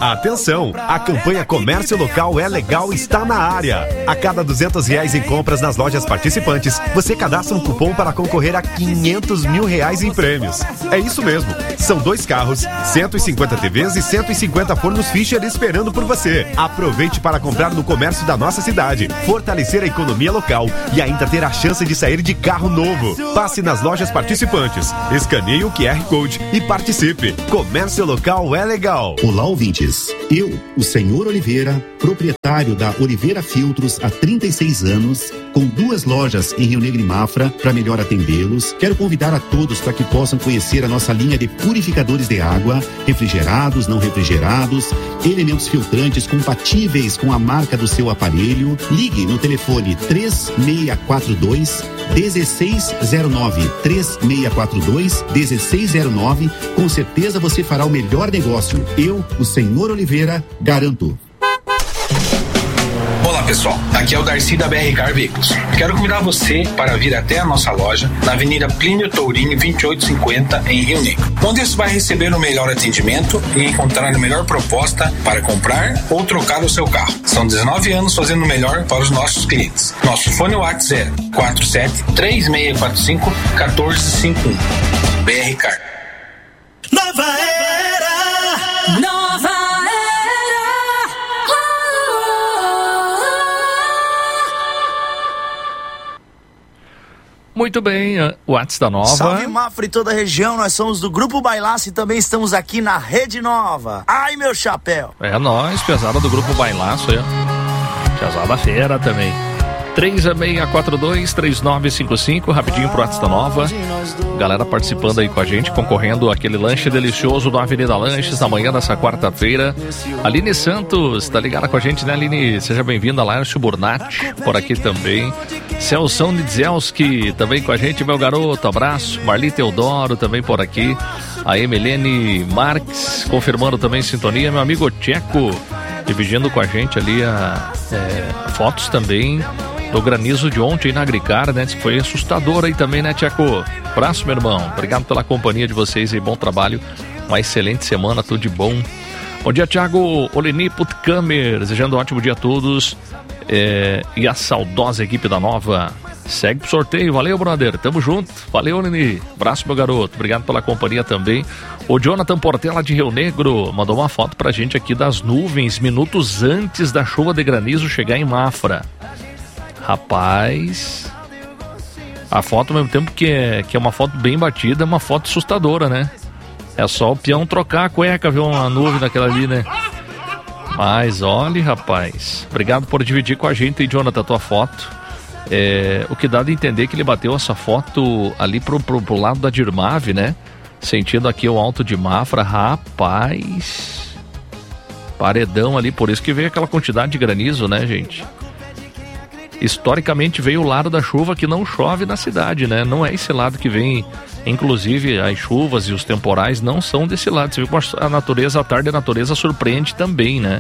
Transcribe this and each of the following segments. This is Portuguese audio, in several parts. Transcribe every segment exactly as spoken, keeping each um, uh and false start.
Atenção, a campanha Comércio Local é Legal está na área. A cada duzentos reais em compras nas lojas participantes, você cadastra um cupom para concorrer a quinhentos mil reais em prêmios. É isso mesmo, são dois carros, cento e cinquenta T Vs e cento e cinquenta fornos Fischer esperando por você. Aproveite para comprar no comércio da nossa cidade, fortalecer a economia local e ainda ter a chance de sair de carro novo. Passe nas lojas participantes, escaneie o Q R Code e participe. Comércio Local é legal. Olá, ouvintes. Eu, o senhor Oliveira, proprietário da Oliveira Filtros há trinta e seis anos, com duas lojas em Rio Negro e Mafra, para melhor atendê-los, quero convidar a todos para que possam conhecer a nossa linha de purificadores de água, refrigerados, não refrigerados, elementos filtrantes compatíveis com a marca do seu aparelho. Ligue no telefone três seis quatro dois, um seis zero nove, três seis quatro dois, um seis zero nove. Com certeza você fará o melhor negócio. Eu, o senhor Oliveira, garanto. Olá pessoal, aqui é o Darcy da B R Car Veículos. Quero convidar você para vir até a nossa loja na Avenida Plínio Tourinho vinte e oito cinquenta em Rio Negro, onde você vai receber o melhor atendimento e encontrar a melhor proposta para comprar ou trocar o seu carro. São dezenove anos fazendo o melhor para os nossos clientes. Nosso fone WhatsApp é zero quatro sete, três seis quatro cinco, um quatro cinco um. B R Car. Nova era, nova Muito bem, o WhatsApp da Nova. Salve Mafra e toda a região, nós somos do Grupo Bailaço e também estamos aqui na Rede Nova. Ai, meu chapéu. É nóis, pesada do Grupo Bailaço aí, ó. Pesada fera também. três seis quatro dois, três nove cinco cinco, rapidinho pro WhatsApp da Nova. Galera participando aí com a gente, concorrendo àquele lanche delicioso do Avenida Lanches, na manhã dessa quarta-feira. Aline Santos, tá ligada com a gente, né, Aline? Seja bem-vinda, Laércio Burnatti, por aqui também. Celção Nidzelski, também com a gente, meu garoto, abraço. Marli Teodoro, também por aqui. A Emilene Marques, confirmando também sintonia. Meu amigo Tcheco, dividindo com a gente ali a, é, fotos também do granizo de ontem na Agricar, né? Que foi assustador aí também, né, Tcheco? Abraço, meu irmão. Obrigado pela companhia de vocês e bom trabalho. Uma excelente semana, tudo de bom. Bom dia, Thiago Oleni Putkamer. Desejando um ótimo dia a todos. É, e a saudosa equipe da Nova. Segue pro sorteio. Valeu, brother. Tamo junto. Valeu, Oleni. Abraço, meu garoto. Obrigado pela companhia também. O Jonathan Portela de Rio Negro mandou uma foto pra gente aqui das nuvens, minutos antes da chuva de granizo chegar em Mafra. Rapaz, a foto ao mesmo tempo que é, que é uma foto bem batida, é uma foto assustadora, né? É só o peão trocar a cueca, ver uma nuvem daquela ali, né? Mas olha, rapaz, obrigado por dividir com a gente, Jonathan, a tua foto. É, o que dá de entender que ele bateu essa foto ali pro, pro, pro lado da Dirmave, né? Sentindo aqui o alto de Mafra. Rapaz, paredão ali, por isso que veio aquela quantidade de granizo, né, gente? Historicamente veio o lado da chuva que não chove na cidade, né? Não é esse lado que vem, inclusive as chuvas e os temporais não são desse lado. Você viu como a natureza, a tarde a natureza surpreende também, né?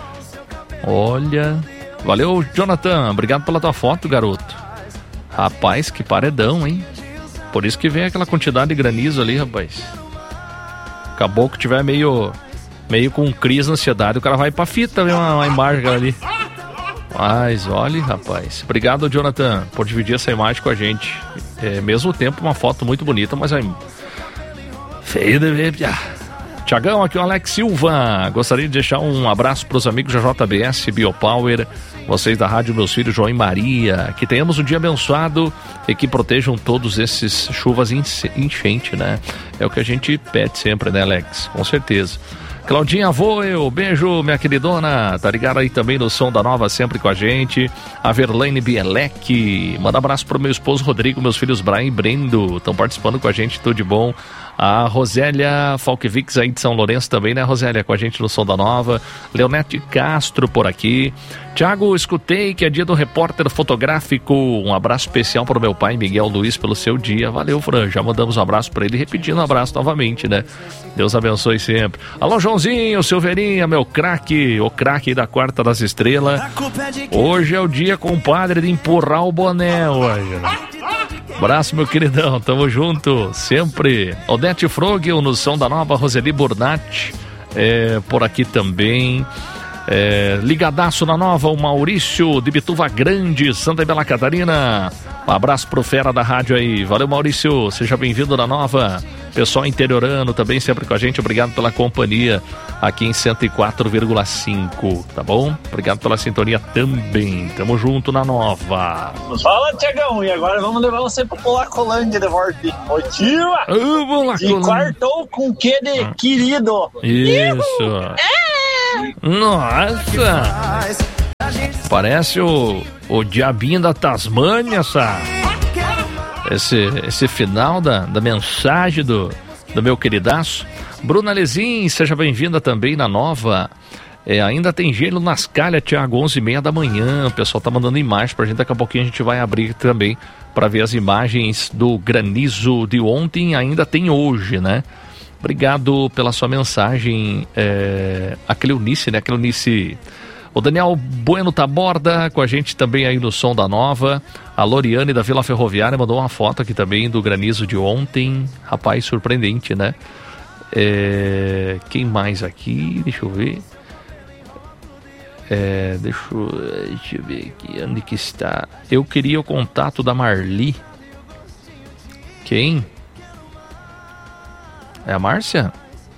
Olha, valeu, Jonathan, obrigado pela tua foto, garoto. Rapaz, que paredão, hein? Por isso que vem aquela quantidade de granizo ali, rapaz. Acabou que tiver meio, meio com crise, ansiedade, o cara vai pra fita ver uma, uma imagem ali. Mas olha, rapaz, obrigado, Jonathan, por dividir essa imagem com a gente. É, mesmo tempo, uma foto muito bonita, mas é feio de ver. Tiagão, aqui é o Alex Silva. Gostaria de deixar um abraço para os amigos da J B S Biopower, vocês da rádio, meus filhos João e Maria. Que tenhamos um dia abençoado e que protejam todos esses chuvas enchente, né? É o que a gente pede sempre, né, Alex? Com certeza. Claudinha Voel, beijo, minha queridona, tá ligada aí também no Som da Nova, sempre com a gente. A Verlaine Bielek, manda abraço pro meu esposo Rodrigo, meus filhos Brian e Brendo, estão participando com a gente, tudo de bom. A Rosélia Falkevix aí de São Lourenço também, né, Rosélia, com a gente no Som da Nova. Leonete Castro por aqui. Tiago, escutei que é dia do repórter fotográfico. Um abraço especial para o meu pai, Miguel Luiz, pelo seu dia. Valeu, Fran, já mandamos um abraço para ele, repetindo um abraço novamente, né? Deus abençoe sempre. Alô, Joãozinho, Silveirinha, meu craque, o craque da Quarta das Estrelas. Hoje é o dia, compadre, de empurrar o boné hoje, né? Abraço, meu queridão, tamo junto, sempre. Odete Frogel no Som da Nova, Roseli Burnatti. É, por aqui também. É, ligadaço na Nova, o Maurício de Bituva Grande, Santa Bela Catarina. Um abraço pro Fera da Rádio aí. Valeu, Maurício. Seja bem-vindo na Nova. Pessoal interiorano também sempre com a gente. Obrigado pela companhia aqui em cento e quatro vírgula cinco, tá bom? Obrigado pela sintonia também. Tamo junto na Nova. Fala, Tiagão. E agora vamos levar você pro Polacolândia de volta. Ô, tio! E quartou com que de ah. querido? Isso. É. Nossa! Parece o, o diabinho da Tasmânia, sabe? Esse, esse final da, da mensagem do, do meu queridaço. Bruna Lezin, seja bem-vinda também na Nova. É, ainda tem gelo nas calhas, Thiago, onze e meia da manhã. O pessoal tá mandando imagens pra gente. Daqui a pouquinho a gente vai abrir também para ver as imagens do granizo de ontem. Ainda tem hoje, né? Obrigado pela sua mensagem, é, a Cleonice, né? A Cleonice. O Daniel Bueno Taborda com a gente também aí no Som da Nova. A Loriane da Vila Ferroviária mandou uma foto aqui também do granizo de ontem. Rapaz, surpreendente, né? É, quem mais aqui? Deixa eu ver. É, deixa, eu, deixa eu ver aqui. Onde que está? Eu queria o contato da Marli. Quem? É a Márcia?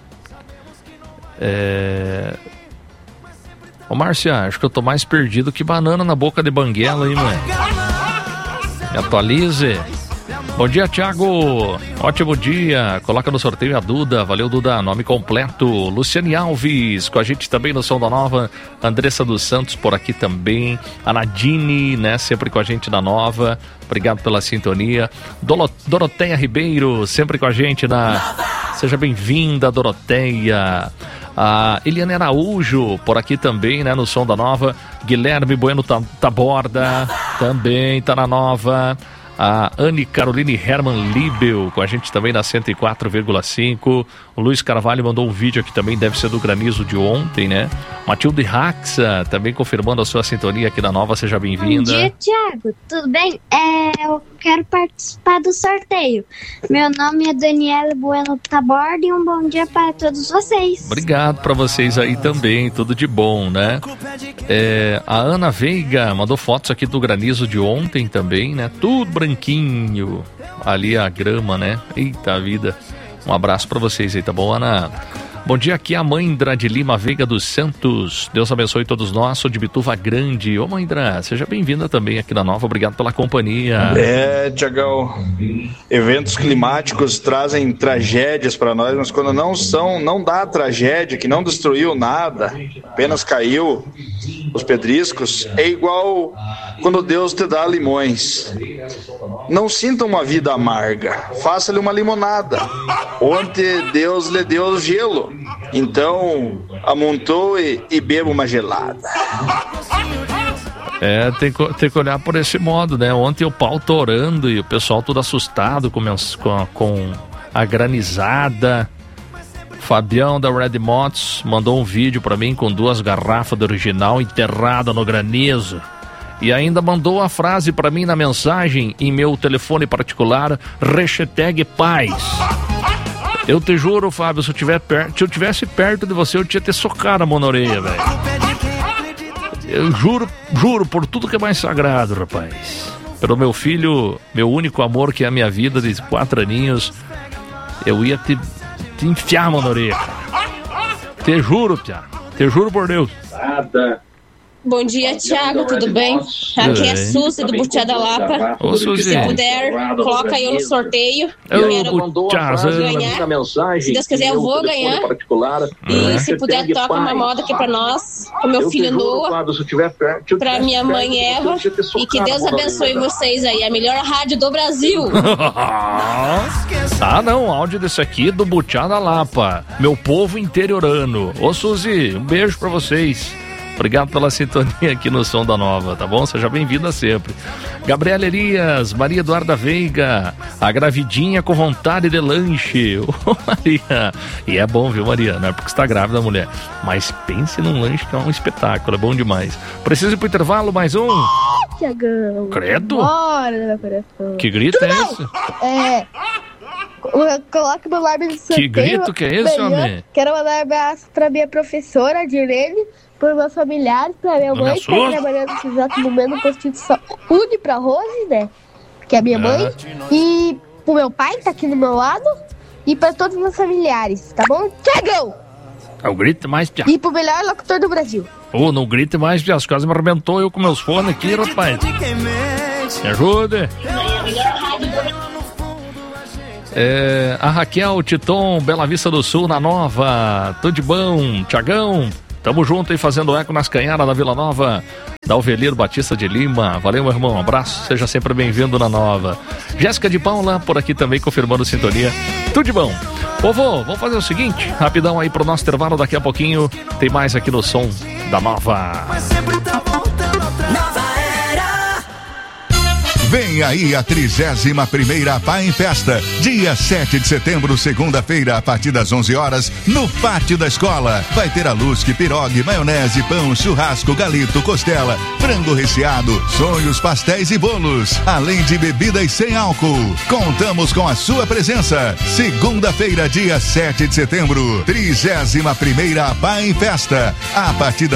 É... Ô Márcia, acho que eu tô mais perdido que banana na boca de banguela aí, mãe. Me atualize. Bom dia, Thiago. Ótimo dia. Coloca no sorteio a Duda. Valeu, Duda. Nome completo. Luciane Alves, com a gente também no Som da Nova. Andressa dos Santos por aqui também. A Nadine, né? Sempre com a gente na Nova. Obrigado pela sintonia. Dolo- Doroteia Ribeiro, sempre com a gente na... Seja bem-vinda, Doroteia. A Eliane Araújo, por aqui também, né, no Som da Nova. Guilherme Bueno Taborda, também tá na Nova. A Anne Caroline Herman Libel, com a gente também na cento e quatro vírgula cinco. O Luiz Carvalho mandou um vídeo aqui também, deve ser do granizo de ontem, né? Matilde Raxa, também confirmando a sua sintonia aqui na Nova, seja bem-vinda. Bom dia, Thiago, tudo bem? É, eu quero participar do sorteio. Meu nome é Daniela Bueno Taborda e um bom dia para todos vocês. Obrigado para vocês aí também, tudo de bom, né? É, a Ana Veiga mandou fotos aqui do granizo de ontem também, né? Tudo branquinho, ali a grama, né? Eita vida. Um abraço para vocês aí, tá bom, Ana? Bom dia, aqui é a Mãindra de Lima Veiga dos Santos. Deus abençoe todos nós, sou de Bituva Grande. Ô Mãindra, seja bem-vinda também aqui na Nova, obrigado pela companhia. É, Tiagão, eventos climáticos trazem tragédias para nós, mas quando não são, não dá tragédia, que não destruiu nada, apenas caiu os pedriscos, é igual quando Deus te dá limões. Não sinta uma vida amarga, faça-lhe uma limonada. Ontem Deus lhe deu gelo, então amontoe e beba uma gelada. É, tem, tem que olhar por esse modo, né? Ontem o pau torando e o pessoal todo assustado com, com, com a granizada. Fabião da Red Motos mandou um vídeo pra mim com duas garrafas do original enterrada no granizo. E ainda mandou a frase pra mim na mensagem em meu telefone particular, hashtag paz. Eu te juro, Fábio, se eu, tiver per... se eu tivesse perto de você, eu tinha te socado a mão na orelha, velho. Eu juro, juro por tudo que é mais sagrado, rapaz. Pelo meu filho, meu único amor, que é a minha vida de quatro aninhos, eu ia te, te enfiar a mão na orelha. Te juro, Pia. Te juro por Deus. Nada. Bom dia, Thiago, tudo bem? Aqui é a Suzy do Butiá da Lapa. Ô, Suzy. Se puder, coloca eu no sorteio. Eu quero ganhar. Se Deus quiser, eu vou ganhar. E se puder, toca uma moda aqui pra nós, pro meu filho Noah, pra minha mãe Eva. E que Deus abençoe vocês aí. A melhor rádio do Brasil. Ah, não, áudio desse aqui do Butiá da Lapa. Meu povo interiorano. Ô, Suzy, um beijo pra vocês. Obrigado pela sintonia aqui no Som da Nova, tá bom? Seja bem-vinda sempre. Gabriela Elias, Maria Eduarda Veiga, a gravidinha com vontade de lanche. Ô, Maria. E é bom, viu, Maria? Não é porque está grávida, mulher. Mas pense num lanche que é um espetáculo, é bom demais. Preciso ir pro intervalo, mais um? Tiagão. Credo? Bora, meu coração. Que grito é esse? É... Coloque meu nome no sorteio. Que grito que é esse, homem? Quero mandar um abraço pra minha professora, Direne, para meus familiares, pra minha mãe, que tá trabalhando nesse exato momento no postinho de saúde, pra Rose, né? Que é a minha mãe. Ah. E pro meu pai, que tá aqui do meu lado. E pra todos os meus familiares, tá bom? Tiagão! É o grito mais, Pia. E pro melhor locutor do Brasil. Ô, oh, não grite mais, Pia. As quase me arrebentou eu com meus fones aqui, rapaz. Me ajude. É, a Raquel Titon, Bela Vista do Sul, na Nova. Tudo de bom, Tiagão? Tamo junto aí fazendo eco nas canharas da Vila Nova, da Alvelino Batista de Lima. Valeu, meu irmão, um abraço, seja sempre bem-vindo na Nova. Jéssica de Paula, por aqui também confirmando sintonia. Tudo de bom. Povo, vamos fazer o seguinte, rapidão aí pro nosso intervalo, daqui a pouquinho tem mais aqui no Som da Nova. Vem aí a trigésima primeira Pai em Festa, dia sete de setembro, segunda-feira, a partir das onze horas, no Pátio da Escola. Vai ter alusque, pirogue, maionese, pão, churrasco, galito, costela, frango recheado, sonhos, pastéis e bolos, além de bebidas sem álcool. Contamos com a sua presença. Segunda-feira, dia sete de setembro, trigésima primeira Pai em Festa, a partir das